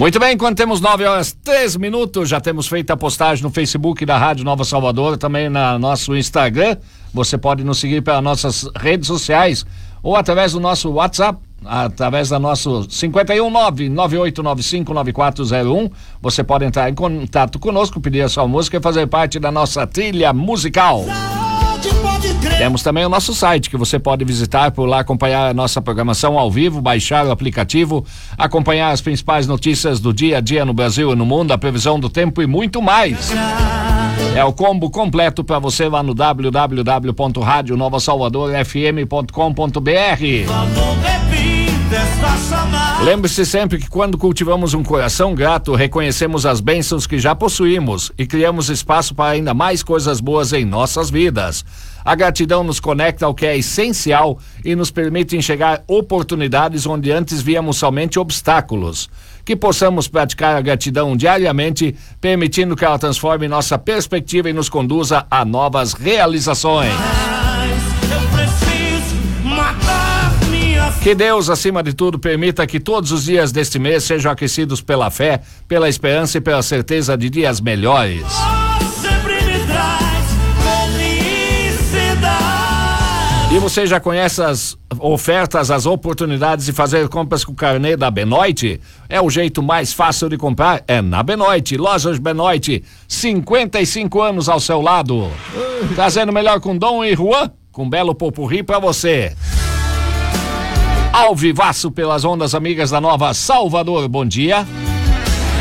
Muito bem, quando temos 9h03, já temos feito a postagem no Facebook da Rádio Nova Salvador, também no nosso Instagram. Você pode nos seguir pelas nossas redes sociais ou através do nosso WhatsApp, através da nosso 51998959401. Você pode entrar em contato conosco, pedir a sua música e fazer parte da nossa trilha musical. Temos também o nosso site, que você pode visitar por lá, acompanhar a nossa programação ao vivo, baixar o aplicativo, acompanhar as principais notícias do dia a dia no Brasil e no mundo, a previsão do tempo e muito mais. É o combo completo para você lá no www.radionovasalvadorfm.com.br. Lembre-se sempre que quando cultivamos um coração grato, reconhecemos as bênçãos que já possuímos e criamos espaço para ainda mais coisas boas em nossas vidas. A gratidão nos conecta ao que é essencial e nos permite enxergar oportunidades onde antes víamos somente obstáculos. Que possamos praticar a gratidão diariamente, permitindo que ela transforme nossa perspectiva e nos conduza a novas realizações. Que Deus, acima de tudo, permita que todos os dias deste mês sejam aquecidos pela fé, pela esperança e pela certeza de dias melhores. E você já conhece as ofertas, as oportunidades de fazer compras com o carnê da Benoit? É o jeito mais fácil de comprar, é na Benoit. Lojas Benoit, 55 anos ao seu lado. Trazendo melhor com Dom e Juan, com belo popurrí pra você. Ao vivaço pelas ondas amigas da Nova Salvador, bom dia.